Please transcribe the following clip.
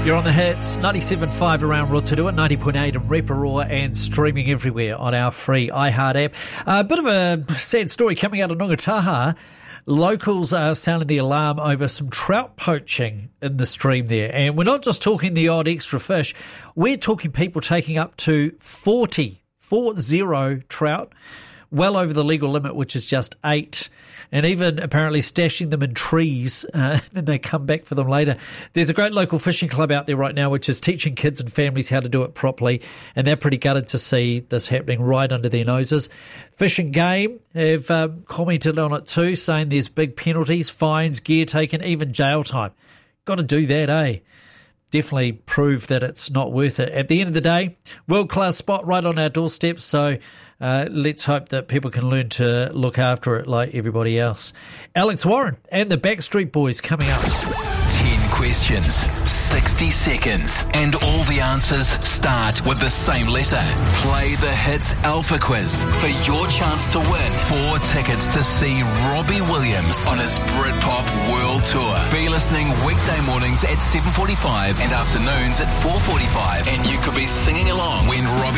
You're on the hits, 97.5 around Rotorua, 90.8 in Reparoa, and streaming everywhere on our free iHeart app. A bit of a sad story coming out of Nungataha. Locals are sounding the alarm over some trout poaching in the stream there. And we're not just talking the odd extra fish. We're talking people taking up to 40 trout, well over the legal limit, which is just 8. And even apparently stashing them in trees, then they come back for them later. There's a great local fishing club out there right now which is teaching kids and families how to do it properly, and they're pretty gutted to see this happening right under their noses. Fish and Game have commented on it too, saying there's big penalties, fines, gear taken, even jail time. Got to do that, eh? Definitely prove that it's not worth it. At the end of the day, world-class spot right on our doorstep, so let's hope that people can learn to look after it like everybody else. Alex Warren and the Backstreet Boys coming up. 10 questions, 60 seconds, and all the answers start with the same letter. Play the Hits Alpha Quiz for your chance to win 4 tickets to see Robbie Williams on his Britpop World Tour. Be listening weekday mornings at 7:45 and afternoons at 4:45, and you could be singing along when Robbie